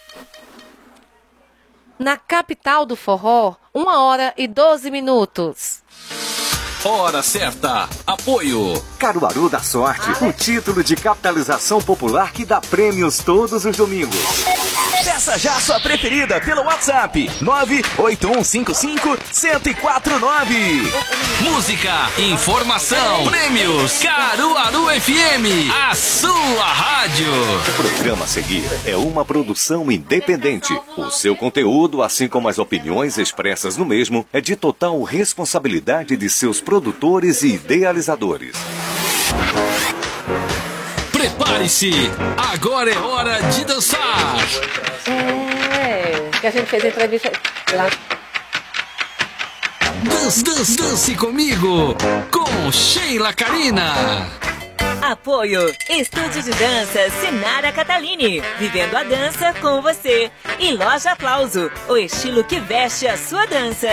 Na capital do forró, 1h12. Hora certa. Apoio Caruaru da Sorte, o título de capitalização popular que dá prêmios todos os domingos. Peça já a sua preferida pelo WhatsApp 98155-1049. Música, informação, prêmios. Caruaru FM, a sua rádio. O programa a seguir é uma produção independente. O seu conteúdo, assim como as opiniões expressas no mesmo, é de total responsabilidade de seus produtores e idealizadores. Prepare-se, agora é hora de dançar. Que a gente fez a entrevista lá. Dance comigo, com Sheila Carina. Apoio Estúdio de Dança Sinara Catalini, vivendo a dança com você. E Loja Aplauso, o estilo que veste a sua dança.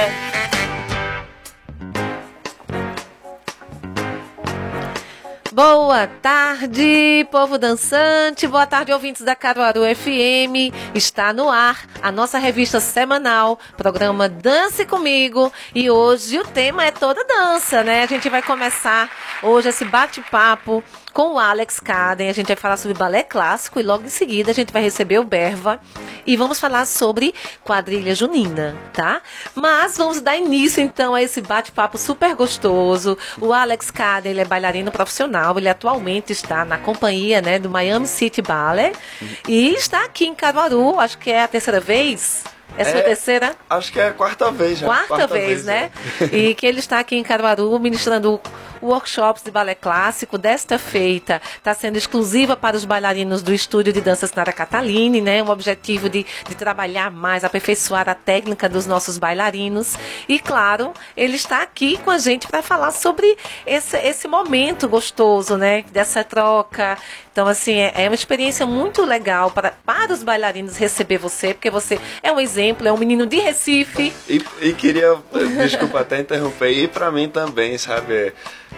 Boa tarde, povo dançante. Boa tarde, ouvintes da Caruaru FM. Está no ar a nossa revista semanal, programa Dance Comigo. E hoje o tema é toda dança, né? A gente vai começar hoje esse bate-papo com o Alex Caden. A gente vai falar sobre balé clássico e logo em seguida a gente vai receber o Berva e vamos falar sobre quadrilha junina, tá? Mas vamos dar início então a esse bate-papo super gostoso. O Alex Caden, ele é bailarino profissional, ele atualmente está na companhia, né, do Miami City Ballet e está aqui em Caruaru, acho que é a terceira vez. É sua terceira? Acho que é a quarta vez já. Quarta vez, né? E que ele está aqui em Caruaru ministrando workshops de balé clássico. Desta feita está sendo exclusiva para os bailarinos do Estúdio de Dança Sinara Catalini, né? O objetivo de trabalhar mais, aperfeiçoar a técnica dos nossos bailarinos. E, claro, ele está aqui com a gente para falar sobre esse momento gostoso, né? Dessa troca. Então, assim, é uma experiência muito legal para os bailarinos receber você, porque você é um exemplo, é um menino de Recife. E queria, desculpa até interromper, e para mim também, sabe?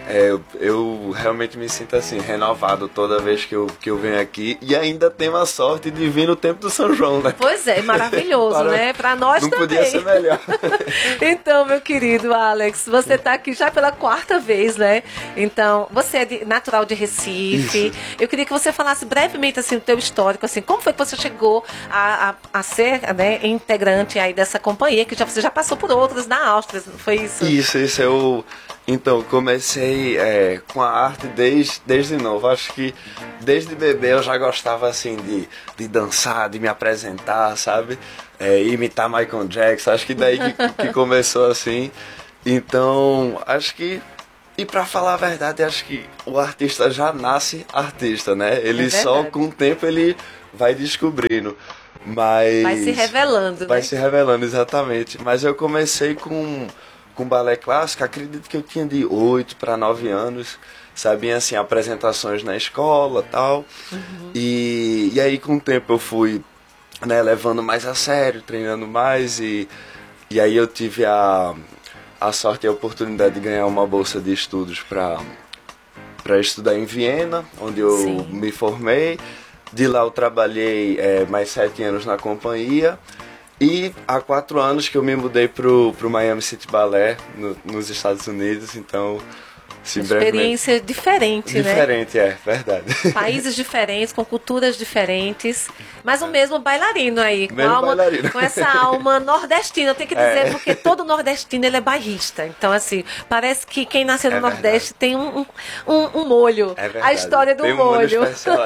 Eu realmente me sinto assim, renovado toda vez que eu venho aqui e ainda tenho a sorte de vir no tempo do São João, né? Pois é, maravilhoso, né? Para nós não também. Não podia ser melhor. Então, meu querido Alex, você está aqui já pela quarta vez, né? Então, você é natural de Recife. Isso. Eu queria que você falasse brevemente, assim, o teu histórico, assim, como foi que você chegou a ser, né, integrante aí dessa companhia, que você já passou por outras na Áustria, não foi isso? Isso, eu... Então, comecei com a arte desde novo. Acho que desde bebê eu já gostava assim de dançar, de me apresentar, sabe? Imitar Michael Jackson. Acho que daí que começou assim. Então, acho que... E pra falar a verdade, acho que o artista já nasce artista, né? Ele só com o tempo ele vai descobrindo. Mas... Vai se revelando, Vai né? se revelando, exatamente. Mas eu comecei com balé clássico, acredito que eu tinha de 8 para 9 anos, sabia assim, apresentações na escola e tal. Uhum. E aí com o tempo eu fui, né, levando mais a sério, treinando mais e aí eu tive a sorte e a oportunidade de ganhar uma bolsa de estudos para estudar em Viena, onde eu Sim. me formei. De lá eu trabalhei mais 7 anos na companhia. E há 4 anos que eu me mudei pro Miami City Ballet, nos Estados Unidos, então... Experiência diferente, né? Diferente, verdade. Países diferentes, com culturas diferentes, mas o mesmo bailarino aí, com essa alma nordestina, eu tenho que dizer, porque todo nordestino ele é bairrista, então assim, parece que quem nasceu no Nordeste tem um molho, a história do molho. Especial,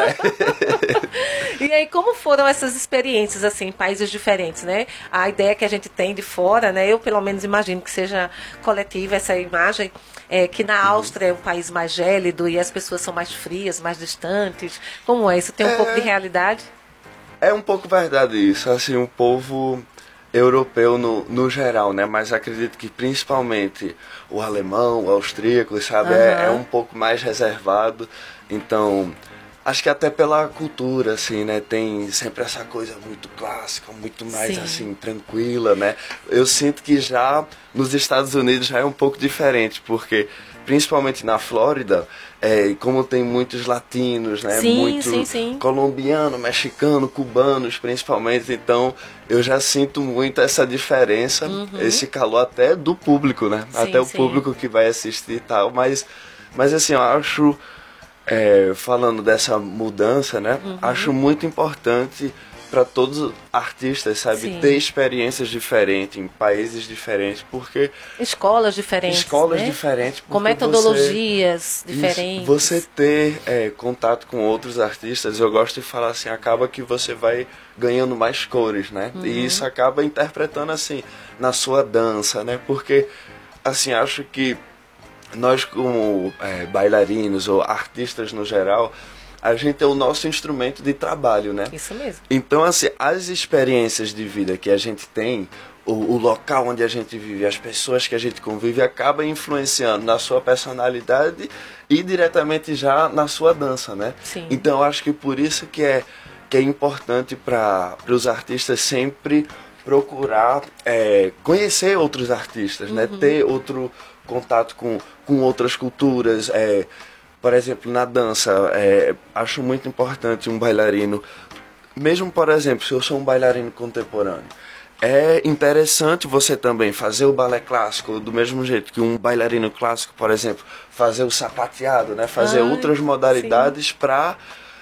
E aí, como foram essas experiências, assim, em países diferentes, né? A ideia que a gente tem de fora, né? Eu pelo menos imagino que seja coletiva essa imagem, que na Áustria é um país mais gélido e as pessoas são mais frias, mais distantes. Como é? Isso tem um pouco de realidade? É um pouco verdade isso, assim, um povo europeu no geral, né? Mas acredito que principalmente o alemão, o austríaco, sabe? É um pouco mais reservado, então... Acho que até pela cultura, assim, né? Tem sempre essa coisa muito clássica, muito mais, Sim. assim, tranquila, né? Eu sinto que já nos Estados Unidos já é um pouco diferente, porque principalmente na Flórida, como tem muitos latinos, né? Sim, sim. Colombiano, mexicano, cubanos, principalmente. Então, eu já sinto muito essa diferença, esse calor até do público, né? Sim, até o sim. público que vai assistir e tal. Mas assim, eu acho, falando dessa mudança, né? Acho muito importante para todos os artistas, sabe? Sim. Ter experiências diferentes, em países diferentes, porque... Escolas diferentes, né? diferentes. Com metodologias diferentes. Você ter contato com outros artistas, eu gosto de falar assim, acaba que você vai ganhando mais cores, né? E isso acaba interpretando assim, na sua dança, né? Porque, assim, acho que nós como bailarinos ou artistas no geral, a gente é o nosso instrumento de trabalho, né? Isso mesmo. Então, assim, as experiências de vida que a gente tem, o local onde a gente vive, as pessoas que a gente convive, acaba influenciando na sua personalidade e diretamente já na sua dança, né? Sim. Então, eu acho que por isso que é importante para os artistas sempre procurar conhecer outros artistas, né? Ter outro contato com outras culturas, por exemplo, na dança, acho muito importante um bailarino, mesmo, por exemplo, se eu sou um bailarino contemporâneo, é interessante você também fazer o balé clássico do mesmo jeito que um bailarino clássico, por exemplo, fazer o sapateado, né? Fazer outras modalidades para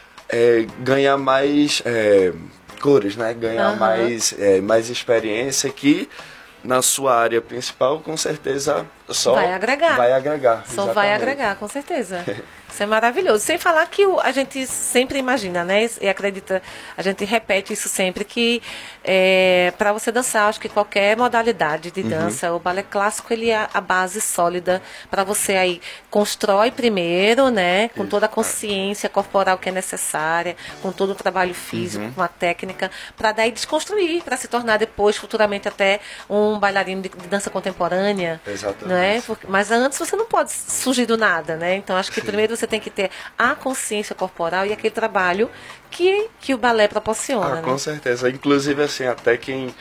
ganhar mais cores, né? Ganhar mais experiência que... na sua área principal, com certeza só vai agregar. Só exatamente. vai agregar, com certeza. Isso é maravilhoso. Sem falar que a gente sempre imagina, né? E acredita, a gente repete isso sempre, que para você dançar, acho que qualquer modalidade de dança, o balé clássico, ele é a base sólida para você aí constrói primeiro, né? Com toda a consciência corporal que é necessária, com todo o trabalho físico, com a técnica, para daí desconstruir, para se tornar depois, futuramente, até um bailarino de dança contemporânea. Exatamente. Né? Mas antes você não pode surgir do nada, né? Então acho que primeiro você tem que ter a consciência corporal e aquele trabalho que o balé proporciona. Com certeza. Inclusive, assim, até quem...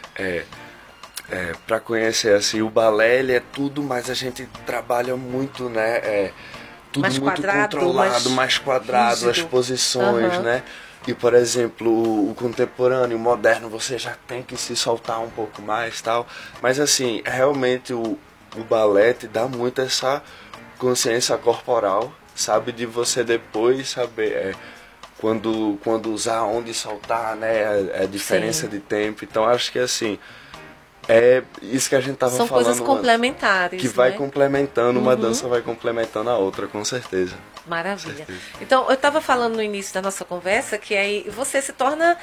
para conhecer, assim, o balé, ele é tudo, mas a gente trabalha muito, né? Tudo mais muito quadrado, controlado, mais quadrado, as posições, né? E, por exemplo, o contemporâneo, o moderno, você já tem que se soltar um pouco mais, tal. Mas, assim, realmente o balé te dá muito essa consciência corporal, sabe? De você depois saber quando usar, onde soltar, né? A diferença de tempo. Então, acho que, assim, é isso que a gente estava falando. São coisas complementares, que vai né? complementando, uma dança vai complementando a outra, com certeza. Maravilha. Então, eu estava falando no início da nossa conversa que aí você se torna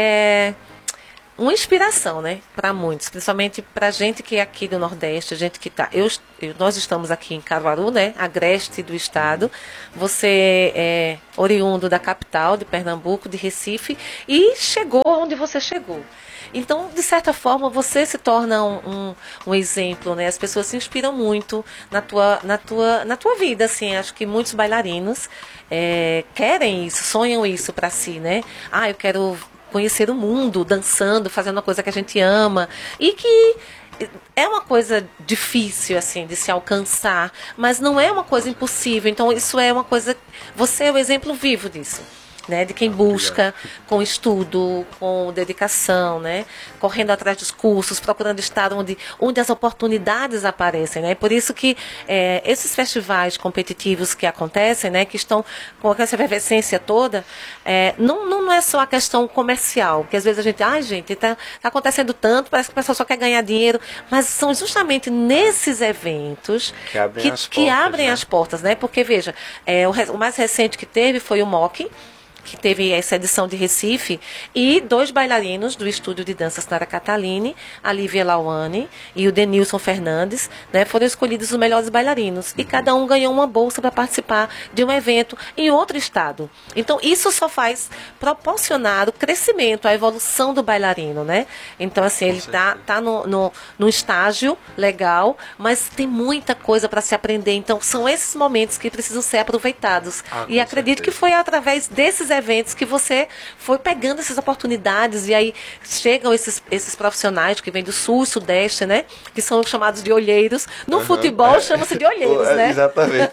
uma inspiração, né, para muitos, principalmente para gente que é aqui do Nordeste, gente que tá. Nós estamos aqui em Caruaru, né, agreste do estado. Você é oriundo da capital de Pernambuco, de Recife, e chegou onde você chegou. Então, de certa forma, você se torna um exemplo, né? As pessoas se inspiram muito na tua vida, assim. Acho que muitos bailarinos querem isso, sonham isso para si, né? Eu quero conhecer o mundo dançando, fazendo uma coisa que a gente ama. E que é uma coisa difícil, assim, de se alcançar, mas não é uma coisa impossível. Então, isso é uma coisa... Você é o exemplo vivo disso. Né, de quem busca com estudo, com dedicação, né, correndo atrás dos cursos, procurando estar onde as oportunidades aparecem, né, por isso que esses festivais competitivos que acontecem, né, que estão com essa efervescência toda, não é só a questão comercial, que às vezes a gente, gente, tá acontecendo tanto, parece que o pessoal só quer ganhar dinheiro, mas são justamente nesses eventos que abrem as portas, né, porque veja, o mais recente que teve foi o MOC, que teve essa edição de Recife, e 2 bailarinos do estúdio de dança Sinara Catalini, a Lívia Lauane e o Denilson Fernandes, né, foram escolhidos os melhores bailarinos. E cada um ganhou uma bolsa para participar de um evento em outro estado. Então, isso só faz proporcionar o crescimento, a evolução do bailarino, né? Então, assim, ele tá num estágio legal, mas tem muita coisa para se aprender. Então, são esses momentos que precisam ser aproveitados. E acredito que foi através desses eventos que você foi pegando essas oportunidades e aí chegam esses profissionais que vêm do sul e sudeste, né? Que são chamados de olheiros. No futebol chama-se de olheiros, né? Exatamente.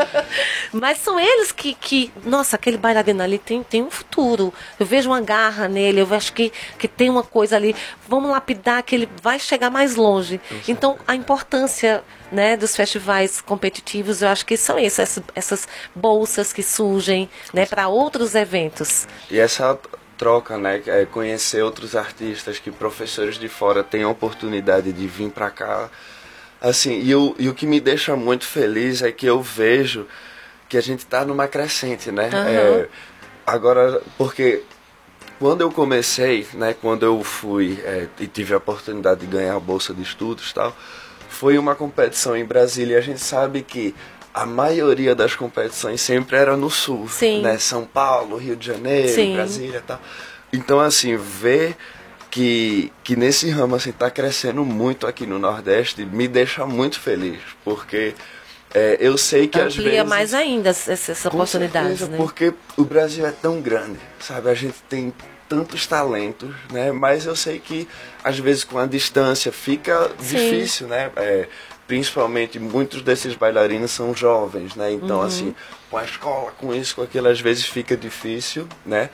Mas são eles que nossa, aquele bailarino ali tem um futuro. Eu vejo uma garra nele, eu acho que tem uma coisa ali. Vamos lapidar que ele vai chegar mais longe. Então, a importância, né, dos festivais competitivos, eu acho que são essas bolsas que surgem, né, para outros eventos. E essa troca, né, conhecer outros artistas, que professores de fora têm a oportunidade de vir para cá. Assim, e o que me deixa muito feliz é que eu vejo que a gente está numa crescente, né? Agora, porque quando eu comecei, né, quando eu fui e tive a oportunidade de ganhar a bolsa de estudos e tal, foi uma competição em Brasília. E a gente sabe que a maioria das competições sempre era no sul, né? São Paulo, Rio de Janeiro, Brasília e tal. Então, assim, ver que nesse ramo assim está crescendo muito aqui no Nordeste me deixa muito feliz, porque eu sei que às vezes amplia mais ainda essa oportunidade, né? Porque o Brasil é tão grande, sabe? A gente tem tantos talentos, né? Mas eu sei que às vezes com a distância fica difícil, né? Principalmente muitos desses bailarinos são jovens, né? Então assim, com a escola, com isso, com aquilo, às vezes fica difícil, né?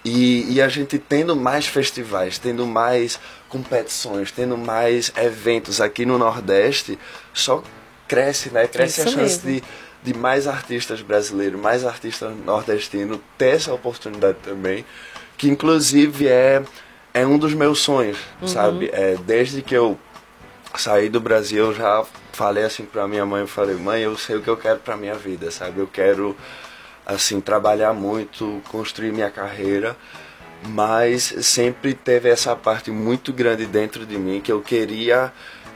E a gente tendo mais festivais, tendo mais competições, tendo mais eventos aqui no Nordeste, só cresce, né? Cresce a chance de mais artistas brasileiros, mais artistas nordestinos ter essa oportunidade também, que inclusive é um dos meus sonhos, sabe? Desde que eu saí do Brasil, eu já falei assim pra minha mãe, eu falei, mãe, eu sei o que eu quero pra minha vida, sabe? Eu quero, assim, trabalhar muito, construir minha carreira, mas sempre teve essa parte muito grande dentro de mim que eu queria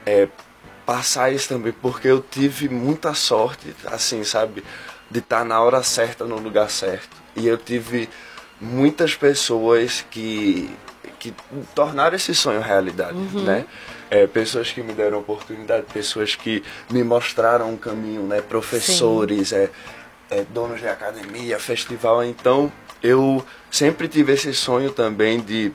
passar isso também, porque eu tive muita sorte, assim, sabe, de estar na hora certa, no lugar certo. E eu tive muitas pessoas que tornaram esse sonho realidade, né? Pessoas que me deram oportunidade, pessoas que me mostraram um caminho, né? Professores, donos de academia, festival. Então, eu sempre tive esse sonho também de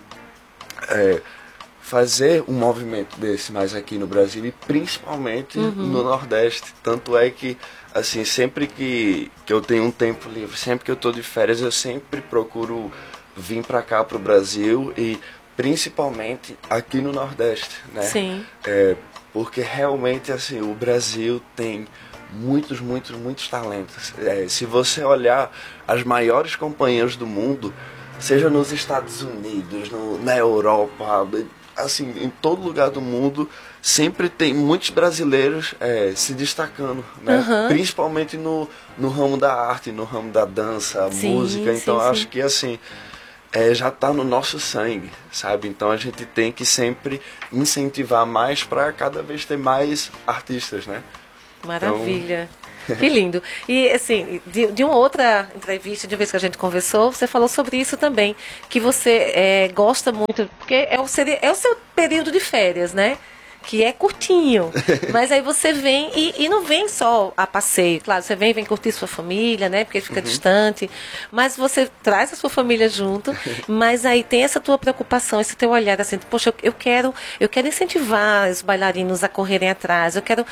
fazer um movimento desse mais aqui no Brasil e principalmente no Nordeste. Tanto é que, assim, sempre que eu tenho um tempo livre, sempre que eu estou de férias, eu sempre procuro vir para cá, para o Brasil, e principalmente aqui no Nordeste, né? Sim. Porque realmente, assim, o Brasil tem muitos talentos. Se você olhar as maiores companhias do mundo, seja nos Estados Unidos, na Europa, assim, em todo lugar do mundo, sempre tem muitos brasileiros se destacando, né? Principalmente no ramo da arte, no ramo da dança, música. Então, acho que, assim, já está no nosso sangue, sabe? Então, a gente tem que sempre incentivar mais para cada vez ter mais artistas, né? Maravilha. Então... Que lindo. E, assim, de uma outra entrevista, de uma vez que a gente conversou, você falou sobre isso também, que você gosta muito, porque é o seu período de férias, né? Que é curtinho, mas aí você vem e não vem só a passeio, claro, você vem curtir sua família, né, porque fica distante, mas você traz a sua família junto, mas aí tem essa tua preocupação, esse teu olhar assim, poxa, eu quero incentivar os bailarinos a correrem atrás, eu quero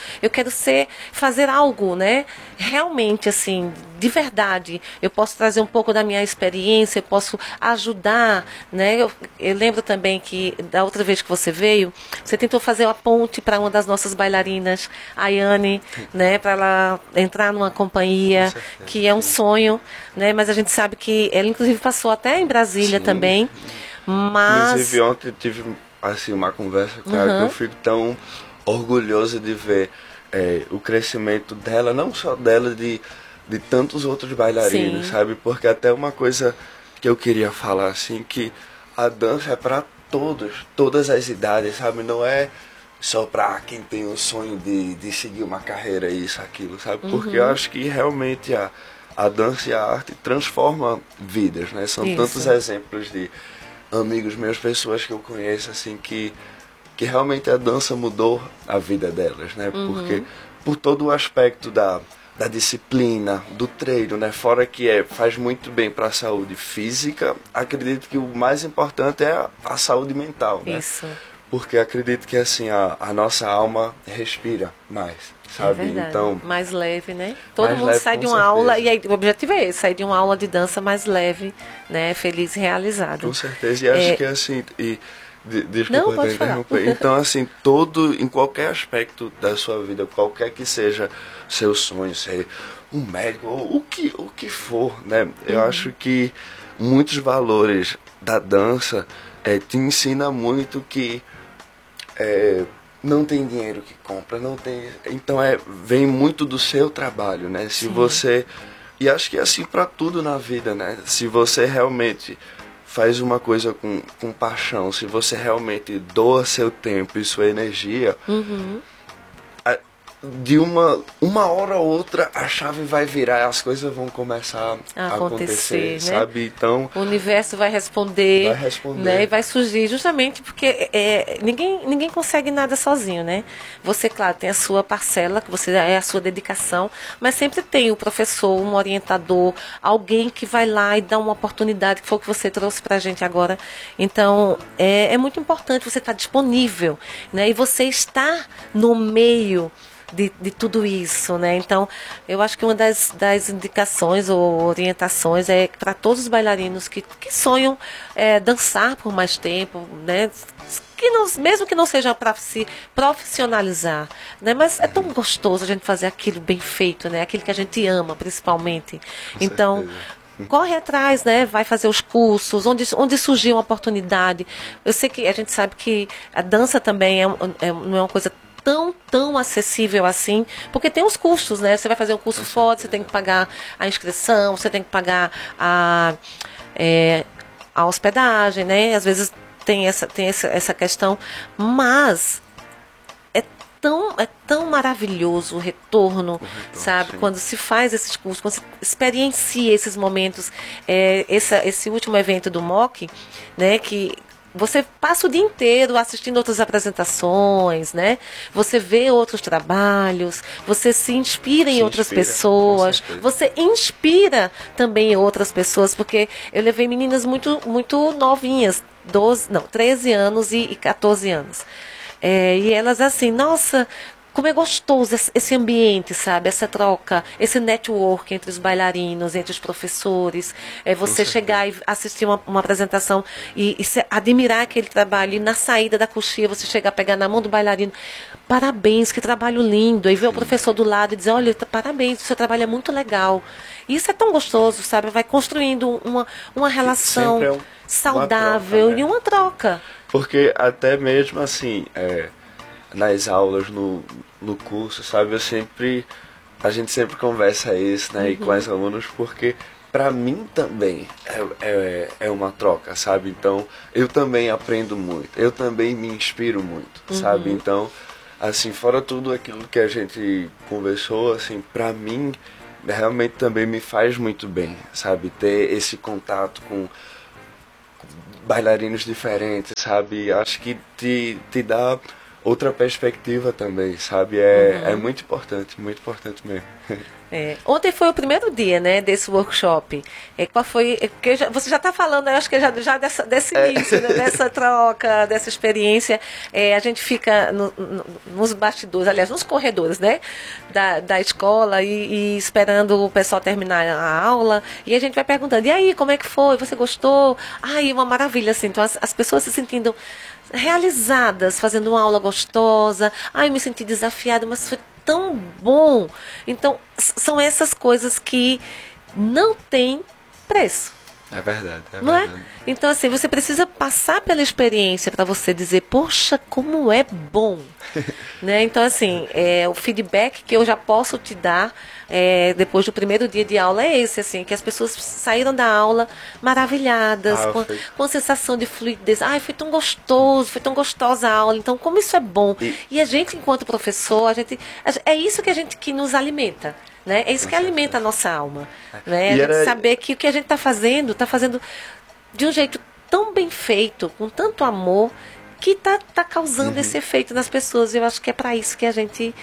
fazer algo, né, realmente assim, de verdade, eu posso trazer um pouco da minha experiência, eu posso ajudar, né, eu lembro também que da outra vez que você veio, você tentou fazer uma ponte para uma das nossas bailarinas, a Yane, né, para ela entrar numa companhia, que é um sonho, né, mas a gente sabe que ela inclusive passou até em Brasília também, mas... Inclusive ontem eu tive assim, uma conversa com ela que eu fico tão orgulhoso de ver o crescimento dela, não só dela, de tantos outros bailarinos, sabe, porque até uma coisa que eu queria falar, assim, que a dança é para todas as idades, sabe, não é só para quem tem o sonho de seguir uma carreira, isso, aquilo, sabe? Porque eu acho que realmente a dança e a arte transformam vidas, né? São tantos exemplos de amigos meus, pessoas que eu conheço, assim, que realmente a dança mudou a vida delas, né? Porque por todo o aspecto da da disciplina, do treino, né? Fora que faz muito bem para a saúde física, acredito que o mais importante é a saúde mental, né? Isso. Porque acredito que assim a nossa alma respira mais, sabe? É verdade. Então, mais leve, né? Todo mais mundo leve, sai com de uma certeza. aula, e aí, o objetivo é esse, sair de uma aula de dança mais leve, né? Feliz e realizado. com certeza. E acho que assim, Não, desculpa pode te interromper. Então, assim, em qualquer aspecto da sua vida, qualquer que seja seu sonho, ser um médico, ou o que for, né? Eu acho que muitos valores da dança te ensina muito que não tem dinheiro que compra, não tem. Então vem muito do seu trabalho, né? Se você. E acho que é assim para tudo na vida, né? Se você realmente faz uma coisa com paixão, se você realmente doa seu tempo e sua energia, de uma hora ou outra a chave vai virar, as coisas vão começar a acontecer, né? sabe? Então o universo vai responder, né? E vai surgir justamente porque ninguém consegue nada sozinho, né? Você, claro, tem a sua parcela, que você é a sua dedicação, mas sempre tem o professor, um orientador, alguém que vai lá e dá uma oportunidade, que foi o que você trouxe pra gente agora. Então, é muito importante você estar disponível, né? E você estar no meio de tudo isso, né? Então, eu acho que uma das indicações ou orientações é para todos os bailarinos que sonham dançar por mais tempo, né? Mesmo que não seja para se profissionalizar, né? Mas é tão gostoso a gente fazer aquilo bem feito, né? Aquilo que a gente ama, principalmente. Então, corre atrás, né? Vai fazer os cursos, onde surgiu uma oportunidade. Eu sei que a gente sabe que a dança também não é uma coisa tão acessível assim, porque tem os custos, né? Você vai fazer um curso fora, você tem que pagar a inscrição, você tem que pagar a hospedagem, né? Às vezes tem essa questão, mas é tão maravilhoso o retorno, sabe? Sim. Quando se faz esses cursos, quando se experiencia esses momentos, esse último evento do MOC, né? Que você passa o dia inteiro assistindo outras apresentações, né? Você vê outros trabalhos, você se inspira em outras pessoas, você inspira também outras pessoas, porque eu levei meninas muito, muito novinhas, 13 anos e 14 anos. E elas assim, nossa, como é gostoso esse ambiente, sabe? Essa troca, esse network entre os bailarinos, entre os professores. Você chegar e assistir uma apresentação e admirar aquele trabalho. E na saída da coxia, você chegar a pegar na mão do bailarino. Parabéns, que trabalho lindo. E ver o professor do lado e dizer, olha, parabéns, o seu trabalho é muito legal. E isso é tão gostoso, sabe? Vai construindo uma relação saudável, uma troca, né? E uma troca. Porque até mesmo assim... nas aulas, no curso, sabe? A gente sempre conversa isso, né? E com as alunos, porque para mim também é uma troca, sabe? Então, eu também aprendo muito, eu também me inspiro muito, sabe? Então, assim, fora tudo aquilo que a gente conversou, assim, para mim, realmente também me faz muito bem, sabe? Ter esse contato com bailarinos diferentes, sabe? Acho que te dá outra perspectiva também, sabe? É muito importante mesmo. Ontem foi o primeiro dia, né, desse workshop. Qual foi? Porque você já está falando, eu acho que já desse início, né, dessa troca, dessa experiência. A gente fica nos bastidores, aliás, nos corredores, né, da escola e esperando o pessoal terminar a aula. E a gente vai perguntando, e aí, como é que foi? Você gostou? Ai, uma maravilha, assim. Então, as pessoas se sentindo realizadas, fazendo uma aula gostosa. Ai, eu me senti desafiada, mas foi tão bom. Então, são essas coisas que não tem preço. É verdade, não verdade. Então, assim, você precisa passar pela experiência para você dizer, poxa, como é bom. Né? Então, assim, o feedback que eu já posso te dar depois do primeiro dia de aula é esse, assim, que as pessoas saíram da aula maravilhadas, com a sensação de fluidez. Ai, foi tão gostoso, foi tão gostosa a aula. Então, como isso é bom. E a gente, enquanto professor, é isso que nos alimenta. Né? É isso que alimenta a nossa alma. Né? A gente saber que o que a gente está fazendo de um jeito tão bem feito, com tanto amor, que está causando esse efeito nas pessoas. Eu acho que é para isso que a gente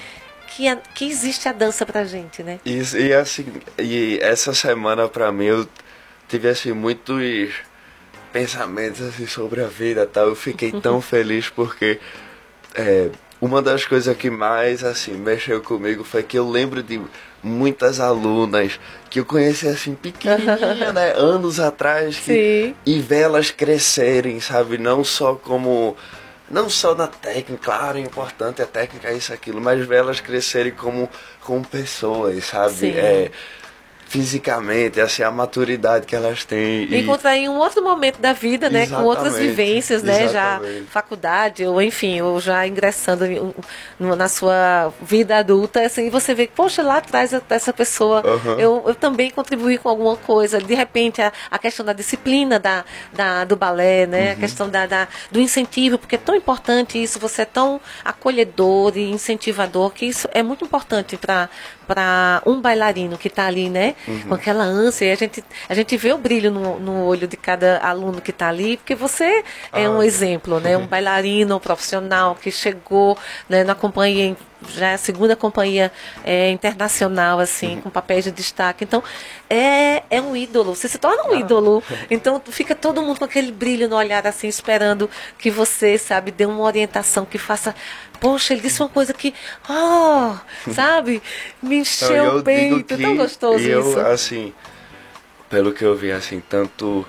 que existe a dança pra gente, né? Isso, e assim, e essa semana pra mim eu tive assim muitos pensamentos assim sobre a vida, tal. Eu fiquei tão feliz porque uma das coisas que mais assim mexeu comigo foi que eu lembro de muitas alunas que eu conheci assim pequenininha, né, anos atrás, e ver elas crescerem, sabe, não só na técnica, claro, é importante a técnica, isso, aquilo, mas ver elas crescerem como pessoas, sabe, fisicamente, assim, a maturidade que elas têm. E encontrar em um outro momento da vida, né? Com outras vivências, né? Já faculdade, ou enfim, ou já ingressando na sua vida adulta, assim, você vê que, poxa, lá atrás essa pessoa, eu também contribuí com alguma coisa. De repente, a questão da disciplina do balé, né? A questão do incentivo, porque é tão importante isso, você é tão acolhedor e incentivador, que isso é muito importante para um bailarino que está ali, né? Com aquela ânsia, e a gente vê o brilho no olho de cada aluno que está ali, porque você é um exemplo, né? Um bailarino profissional que chegou, né, na companhia, já é a segunda companhia internacional, assim, com papéis de destaque. Então, é um ídolo, você se torna um ídolo. Então, fica todo mundo com aquele brilho no olhar, assim, esperando que você, sabe, dê uma orientação que faça... Poxa, ele disse uma coisa que, sabe, me encheu o peito, tão gostoso isso. Assim, pelo que eu vi, assim, tanto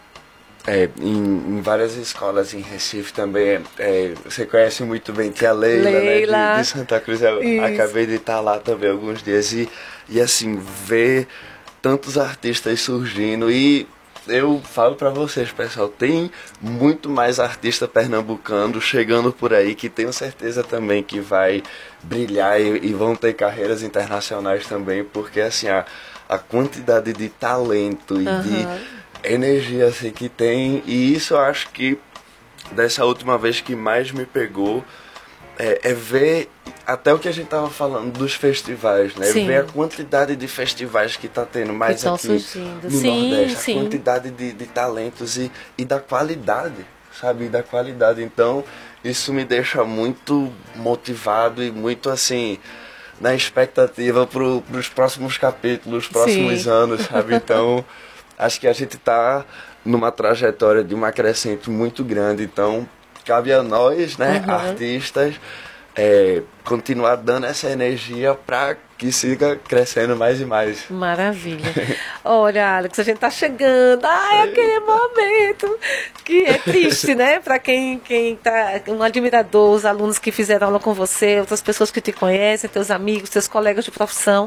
em várias escolas em Recife também, você conhece muito bem tia Leila, né, de Santa Cruz, eu acabei de estar lá também alguns dias, e assim, ver tantos artistas surgindo, e eu falo pra vocês, pessoal, tem muito mais artista pernambucano chegando por aí, que tenho certeza também que vai brilhar e vão ter carreiras internacionais também, porque assim, a quantidade de talento e de energia assim, que tem, e isso eu acho que dessa última vez que mais me pegou é ver até o que a gente tava falando dos festivais, né? Ver a quantidade de festivais que tá tendo mais aqui surgindo. No Nordeste, a quantidade de talentos e da qualidade, sabe? Da qualidade. Então, isso me deixa muito motivado e muito assim, na expectativa pros próximos capítulos, próximos anos, sabe? Então, acho que a gente tá numa trajetória de uma crescente muito grande, então cabe a nós, né, artistas, continuar dando essa energia para que siga crescendo mais e mais. Maravilha. Olha, Alex, a gente tá chegando. Ai, aquele momento que é triste, né? Para quem tá, um admirador, os alunos que fizeram aula com você, outras pessoas que te conhecem, teus amigos, teus colegas de profissão.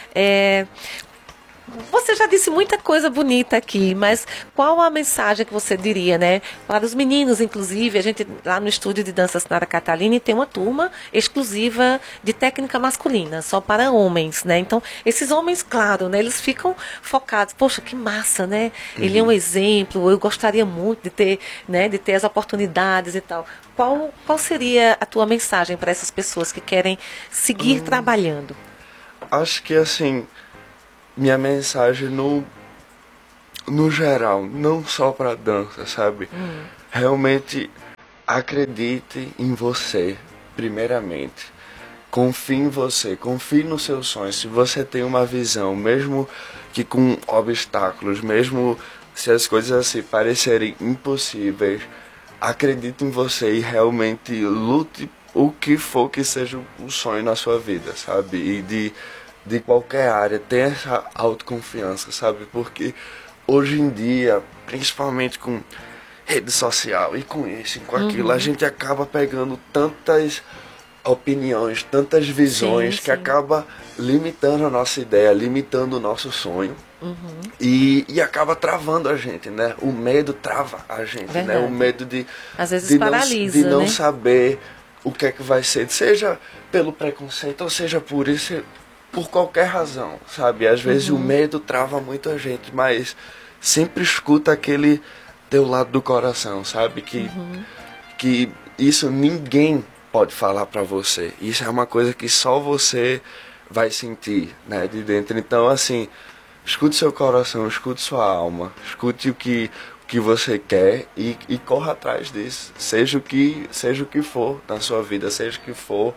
Você já disse muita coisa bonita aqui, mas qual a mensagem que você diria, né? Para os meninos, inclusive, a gente lá no estúdio de dança Sinara Catalini tem uma turma exclusiva de técnica masculina, só para homens, né? Então, esses homens, claro, né? Eles ficam focados, poxa, que massa, né? Ele é um exemplo, eu gostaria muito de ter, né? De ter as oportunidades e tal. Qual seria a tua mensagem para essas pessoas que querem seguir trabalhando? Acho que, assim, minha mensagem no geral, não só para dança, sabe? Realmente acredite em você, primeiramente. Confie em você, confie nos seus sonhos. Se você tem uma visão, mesmo que com obstáculos, mesmo se as coisas assim parecerem impossíveis, acredite em você e realmente lute o que for que seja o sonho na sua vida, sabe? E de qualquer área, ter essa autoconfiança, sabe? Porque hoje em dia, principalmente com rede social e com isso e com aquilo, a gente acaba pegando tantas opiniões, tantas visões que acaba limitando a nossa ideia, limitando o nosso sonho e acaba travando a gente, né? O medo trava a gente, né? O medo às vezes paralisa, de não saber o que é que vai ser, seja pelo preconceito ou seja por isso, por qualquer razão, sabe? Às vezes o medo trava muito a gente, mas sempre escuta aquele teu lado do coração, sabe? Que isso ninguém pode falar pra você. Isso é uma coisa que só você vai sentir, né? De dentro. Então, assim, escute seu coração, escute sua alma, escute o que você quer e corra atrás disso. Seja o que for na sua vida, seja o que for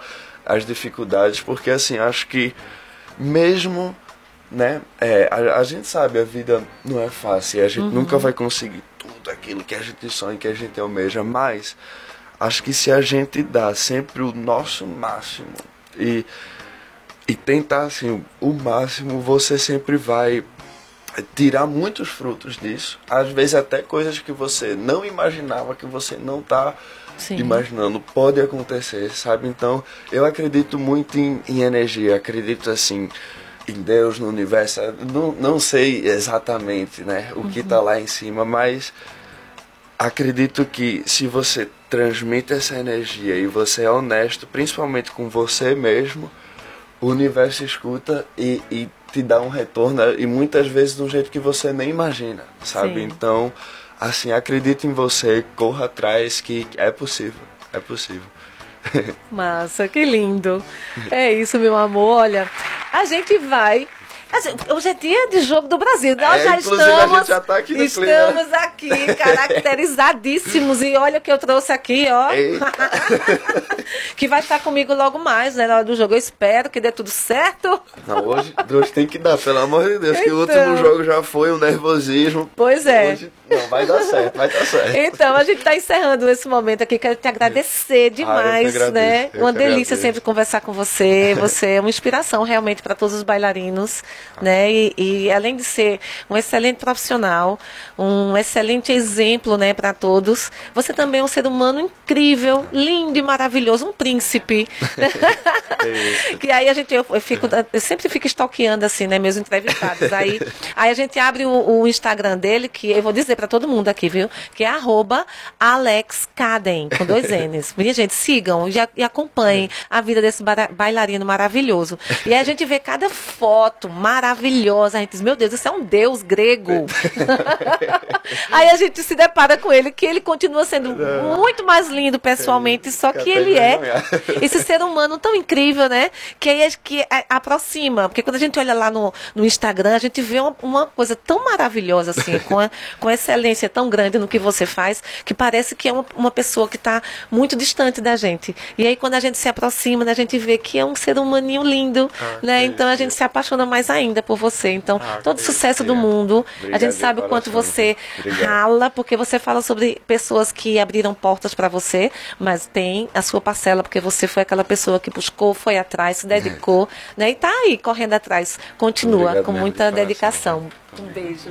as dificuldades, porque assim, acho que mesmo, né, a gente sabe, a vida não é fácil, a gente nunca vai conseguir tudo aquilo que a gente sonha, que a gente almeja, mas acho que se a gente dá sempre o nosso máximo e tentar assim, o máximo, você sempre vai tirar muitos frutos disso, às vezes até coisas que você não imaginava, que você não tá imaginando, pode acontecer, sabe? Então, eu acredito muito em energia, acredito assim, em Deus, no universo, não sei exatamente, né, o que tá lá em cima, mas acredito que se você transmite essa energia e você é honesto, principalmente com você mesmo, o universo escuta e te dá um retorno, e muitas vezes de um jeito que você nem imagina, sabe? Sim. Então, assim, acredite em você, corra atrás, que é possível, é possível. Massa, que lindo. É isso, meu amor. Olha, a gente vai... Hoje é dia de Jogo do Brasil. Nós já estamos, a gente já tá aqui no estamos aqui, caracterizadíssimos. E olha o que eu trouxe aqui, ó. Que vai estar comigo logo mais, né, na hora do jogo. Eu espero que dê tudo certo. Não, hoje tem que dar, pelo amor de Deus. Então, que o último jogo já foi um nervosismo. Pois é. Hoje, não, vai dar certo, vai dar certo. Então, a gente está encerrando esse momento aqui. Quero te agradecer demais, né? Uma delícia sempre conversar com você. Você é uma inspiração realmente para todos os bailarinos, né? E além de ser um excelente profissional, um excelente exemplo, né, para todos, você também é um ser humano incrível, lindo e maravilhoso, um príncipe. Que aí eu sempre fico stalkeando assim, né, meus entrevistados. Aí a gente abre o Instagram dele, que eu vou dizer para todo mundo aqui, viu? Que é @AlexCaden, com 2 N's. Minha gente, sigam e acompanhem a vida desse bailarino maravilhoso. E aí a gente vê cada foto maravilhosa, a gente diz, meu Deus, isso é um deus grego. Aí a gente se depara com ele, que ele continua sendo muito mais lindo pessoalmente, só que ele é esse ser humano tão incrível, né? Que aí que aproxima, porque quando a gente olha lá no Instagram, a gente vê uma coisa tão maravilhosa, assim, com excelência tão grande no que você faz, que parece que é uma pessoa que está muito distante da gente. E aí quando a gente se aproxima, né, a gente vê que é um ser humaninho lindo, né? Então a gente se apaixona mais ainda por você. Então, todo sucesso do mundo. Obrigado, a gente sabe o quanto você rala, porque você fala sobre pessoas que abriram portas para você, mas tem a sua parcela, porque você foi aquela pessoa que buscou, foi atrás, se dedicou, né? E tá aí, correndo atrás. Continua com muita dedicação. Um beijo.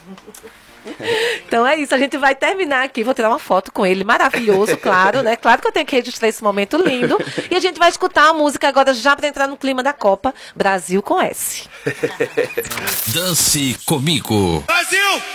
Então é isso, a gente vai terminar aqui, vou tirar uma foto com ele, maravilhoso, claro, né? Claro que eu tenho que registrar esse momento lindo. E a gente vai escutar a música agora já para entrar no clima da Copa, Brasil com S. Dance comigo. Brasil!